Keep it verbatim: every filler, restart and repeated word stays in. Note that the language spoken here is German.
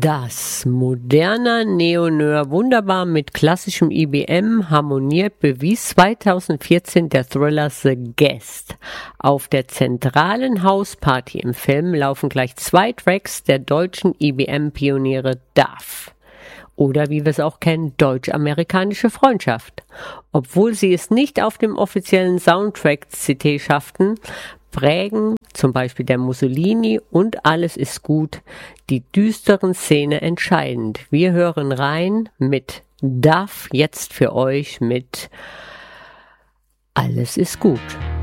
Das moderner Neo-Noir wunderbar mit klassischem I B M harmoniert, bewies zweitausendvierzehn der Thriller The Guest. Auf der zentralen Hausparty im Film laufen gleich zwei Tracks der deutschen I B M-Pioniere D A F. Oder wie wir es auch kennen, Deutsch-Amerikanische Freundschaft. Obwohl sie es nicht auf dem offiziellen Soundtrack-C D schafften, prägen zum Beispiel der Mussolini und Alles ist gut die düsteren Szene entscheidend. Wir hören rein mit D A F, jetzt für euch mit Alles ist gut.